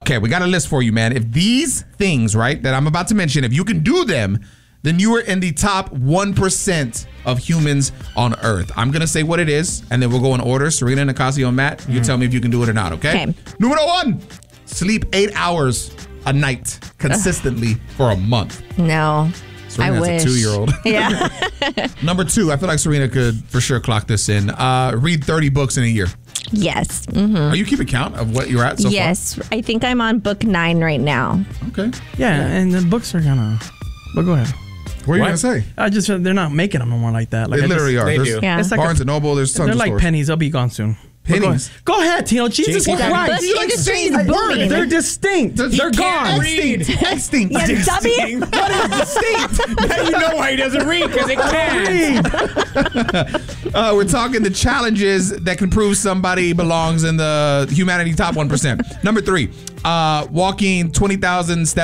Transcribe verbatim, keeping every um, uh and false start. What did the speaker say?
Okay, we got a list for you, man. If these things, right, that I'm about to mention, if you can do them, then you are in the top one percent of humans on Earth. I'm going to say what it is, and then we'll go in order. Serena, Nicasio, and Matt, you mm. tell me if you can do it or not, okay? Okay. Numero one, sleep eight hours a night consistently for a month. No. Serena's I wish. a two-year-old. Yeah. Number two, I feel like Serena could for sure clock this in. Uh, read thirty books in a year. Yes. Mm-hmm. Are you keeping count of what you're at so yes, far? Yes. I think I'm on book nine right now. Okay. Yeah, yeah. And the books are gonna... But go ahead. What are you going to say? I just, they're not making them no more like that. Like they I literally just, are. They There's do. Yeah. It's like Barnes a, and Noble, there's tons They're of like stores. pennies. They'll be gone soon. Pennies. Go, go ahead, Tino. Jesus J C Christ. You like saying words. They're distinct. They're, They're gone. Extinct. Extinct. Yeah, Extinct. dummy. What is distinct? Now you know why he doesn't read, because it can't. uh, we're talking the challenges that can prove somebody belongs in the humanity top one percent. Number three, uh, walking twenty thousand steps